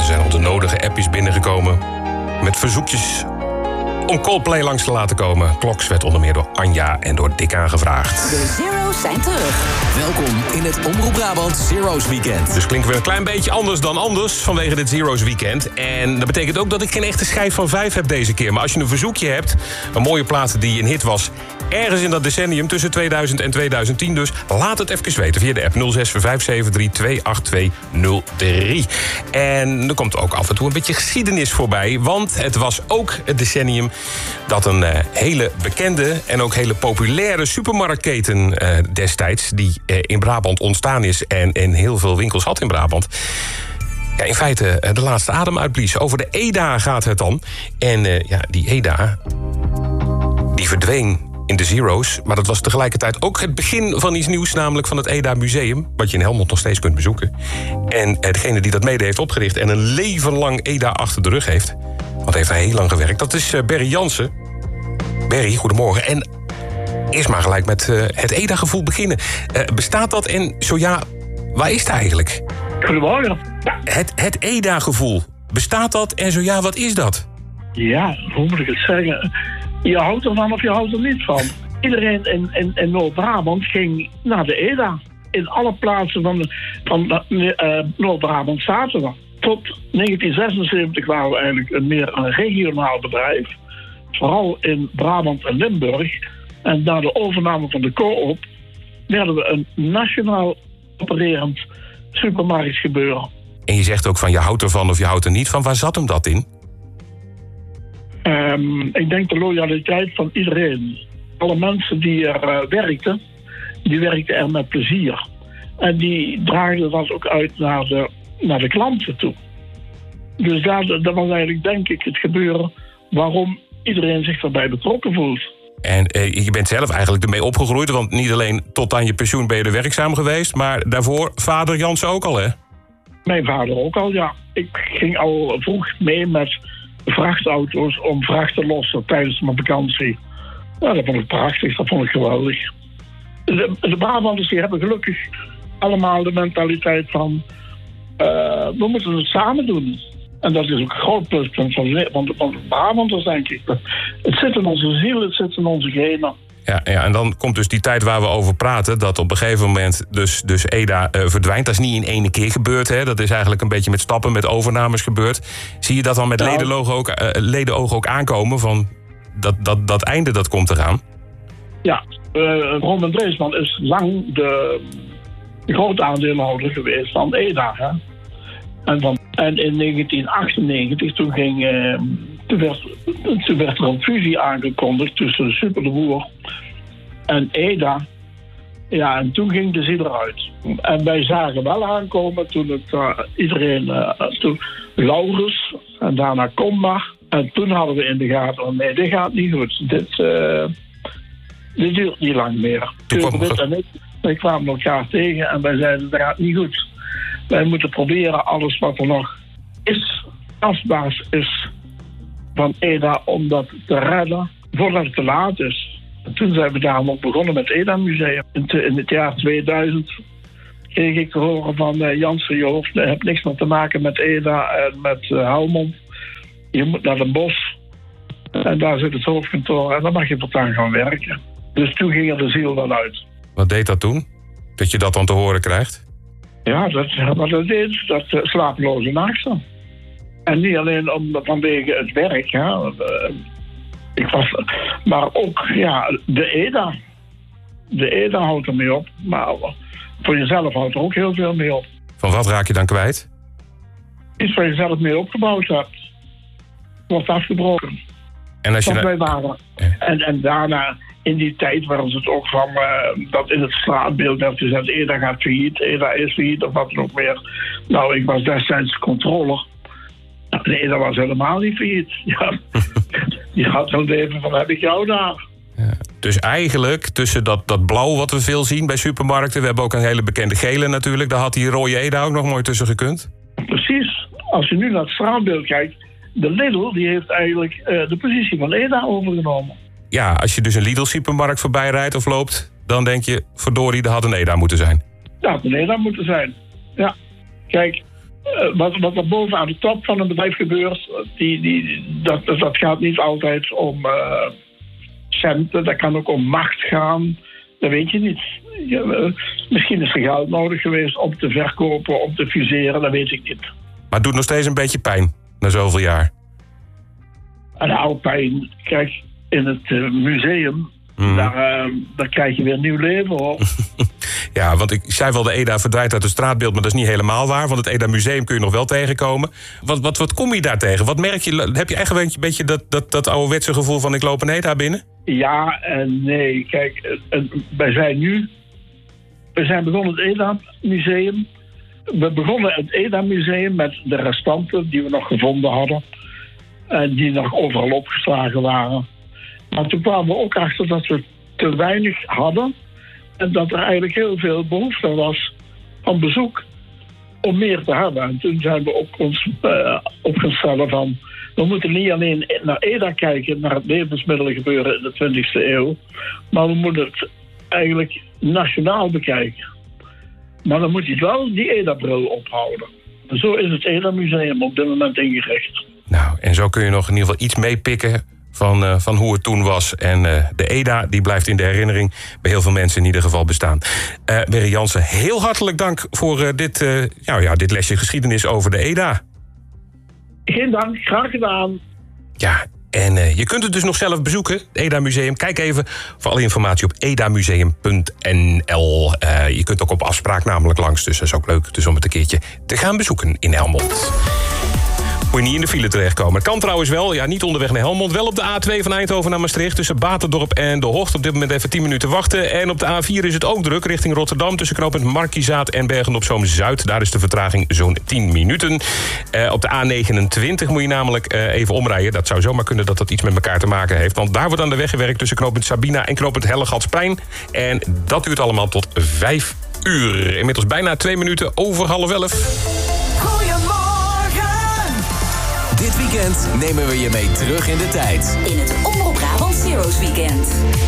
zijn al de nodige appjes binnengekomen met verzoekjes om Coldplay langs te laten komen. Kloks werd onder meer door Anja en door Dick aangevraagd. De Zero's zijn terug. Welkom in het Omroep Brabant Zero's Weekend. Dus klinken we een klein beetje anders dan anders vanwege dit Zero's Weekend. En dat betekent ook dat ik geen echte schijf van 5 heb deze keer. Maar als je een verzoekje hebt, een mooie plaat die een hit was ergens in dat decennium tussen 2000 en 2010 dus, laat het even weten via de app 0645732803. En er komt ook af en toe een beetje geschiedenis voorbij, want het was ook het decennium dat een hele bekende en ook hele populaire supermarktketen destijds, die in Brabant ontstaan is en in heel veel winkels had in Brabant, ja, in feite de laatste adem uitblies. Over de EDA gaat het dan. En die EDA, die verdween in de Zero's, maar dat was tegelijkertijd ook het begin van iets nieuws, namelijk van het EDA Museum, wat je in Helmond nog steeds kunt bezoeken. En degene die dat mede heeft opgericht en een leven lang EDA achter de rug heeft, want heeft hij heel lang gewerkt, dat is Berry Jansen. Berry, goedemorgen. En eerst maar gelijk met het EDA-gevoel beginnen. Bestaat dat en zo ja, waar is het eigenlijk? Goedemorgen. Het EDA-gevoel, bestaat dat en zo ja, wat is dat? Ja, hoe moet ik het zeggen? Je houdt ervan of je houdt er niet van. Iedereen in Noord-Brabant ging naar de EDA. In alle plaatsen van Noord-Brabant zaten we. Tot 1976 waren we eigenlijk meer een regionaal bedrijf. Vooral in Brabant en Limburg. En na de overname van de Coop werden we een nationaal opererend supermarktgebeuren. En je zegt ook van je houdt ervan of je houdt er niet van. Waar zat hem dat in? Ik denk de loyaliteit van iedereen. Alle mensen die er werkten, die werkten er met plezier. En die draagden dat ook uit naar de klanten toe. Dus dat was eigenlijk, denk ik, het gebeuren waarom iedereen zich daarbij betrokken voelt. En je bent zelf eigenlijk ermee opgegroeid, want niet alleen tot aan je pensioen ben je er werkzaam geweest, maar daarvoor vader Jansen ook al, hè? Mijn vader ook al, ja. Ik ging al vroeg mee met vrachtauto's om vracht te lossen tijdens mijn vakantie. Ja, dat vond ik prachtig, dat vond ik geweldig. De Brabanders die hebben gelukkig allemaal de mentaliteit van we moeten het samen doen. En dat is ook een groot pluspunt van de Brabanders, denk ik. Het zit in onze ziel, het zit in onze genen. Ja, en dan komt dus die tijd waar we over praten, dat op een gegeven moment dus EDA verdwijnt. Dat is niet in één keer gebeurd, hè? Dat is eigenlijk een beetje met stappen, met overnames gebeurd. Zie je dat dan met ledenogen ook aankomen van dat einde dat komt eraan? Ja, Roman Dreesman is lang de grote aandeelhouder geweest van EDA. Hè? En in 1998, toen werd er een fusie aangekondigd tussen Super de Boer en EDA. Ja, en toen ging de ziel eruit. En wij zagen wel aankomen toen toen Laurens en daarna Comba. En toen hadden we in de gaten, nee, dit gaat niet goed. Dit duurt niet lang meer. Turwit en wij kwamen elkaar tegen en wij zeiden, dat gaat niet goed. Wij moeten proberen alles wat er nog is, tastbaar is van EDA, om dat te redden voordat het te laat is. En toen zijn we daarom ook begonnen met het EDA Museum. In het jaar 2000 kreeg ik te horen van Jansen, je hebt niks meer te maken met EDA en met Helmond. Je moet naar Den Bosch. En daar zit het hoofdkantoor en dan mag je voortaan gaan werken. Dus toen ging er de ziel dan uit. Wat deed dat toen? Dat je dat dan te horen krijgt? Ja, dat deed slapeloze nachten. En niet alleen vanwege het werk, hè. Maar ook de EDA. De EDA houdt er mee op, maar voor jezelf houdt er ook heel veel mee op. Van wat raak je dan kwijt? Iets waar je zelf mee opgebouwd hebt, wordt afgebroken. En als je wij waren. En daarna, in die tijd waren ze het ook van dat in het straatbeeld werd gezegd, EDA gaat failliet, EDA is failliet of wat dan ook meer. Nou, ik was destijds controller. De EDA was helemaal niet failliet. Ja. Die had zo'n leven van, heb ik jou daar? Ja. Dus eigenlijk, tussen dat blauw wat we veel zien bij supermarkten, we hebben ook een hele bekende gele natuurlijk, daar had die rode EDA ook nog mooi tussen gekund. Precies. Als je nu naar het straatbeeld kijkt, de Lidl die heeft eigenlijk de positie van EDA overgenomen. Ja, als je dus een Lidl-supermarkt voorbij rijdt of loopt, dan denk je, verdorie, er had een EDA moeten zijn. Ja, had een EDA moeten zijn. Ja. Kijk, wat er boven aan de top van een bedrijf gebeurt, dat gaat niet altijd om centen. Dat kan ook om macht gaan. Dat weet je niet. Misschien is er geld nodig geweest om te verkopen, om te fuseren. Dat weet ik niet. Maar het doet nog steeds een beetje pijn, na zoveel jaar. Nou, pijn. Kijk, in het museum, daar krijg je weer nieuw leven, hoor. Ja, want ik zei wel, de EDA verdwijnt uit het straatbeeld, maar dat is niet helemaal waar. Want het EDA Museum kun je nog wel tegenkomen. Wat kom je daar tegen? Wat merk je? Heb je eigenlijk een beetje dat ouderwetse gevoel van ik loop een EDA binnen? Ja en nee. Kijk, wij zijn begonnen het EDA Museum. We begonnen het EDA Museum met de restanten die we nog gevonden hadden. En die nog overal opgeslagen waren. Maar toen kwamen we ook achter dat we te weinig hadden. En dat er eigenlijk heel veel behoefte was aan bezoek om meer te hebben. En toen zijn we op ons opgesteld van... we moeten niet alleen naar EDA kijken, naar het levensmiddelengebeuren in de 20e eeuw... maar we moeten het eigenlijk nationaal bekijken. Maar dan moet je wel die EDA-bril ophouden. En zo is het EDA-museum op dit moment ingericht. Nou, en zo kun je nog in ieder geval iets meepikken van hoe het toen was. En de EDA die blijft in de herinnering bij heel veel mensen in ieder geval bestaan. Mary Jansen, heel hartelijk dank voor dit lesje geschiedenis over de EDA. Geen dank, graag gedaan. Ja, en je kunt het dus nog zelf bezoeken, het EDA Museum. Kijk even voor alle informatie op edamuseum.nl. Je kunt ook op afspraak namelijk langs, dus dat is ook leuk dus om het een keertje te gaan bezoeken in Helmond. Moet je niet in de file terechtkomen. Het kan trouwens wel, ja, niet onderweg naar Helmond. Wel op de A2 van Eindhoven naar Maastricht tussen Baterdorp en De Hocht. Op dit moment even 10 minuten wachten. En op de A4 is het ook druk richting Rotterdam tussen knooppunt Markiezaat en Bergen-op-Zoom-Zuid. Daar is de vertraging zo'n 10 minuten. Op de A29 moet je namelijk even omrijden. Dat zou zomaar kunnen dat dat iets met elkaar te maken heeft. Want daar wordt aan de weg gewerkt tussen knooppunt Sabina en knooppunt Hellegatsplein. En dat duurt allemaal tot 5 uur. Inmiddels bijna 2 minuten over 10:30. Dit weekend nemen we je mee terug in de tijd. In het Omroep Brabant Zero's Weekend.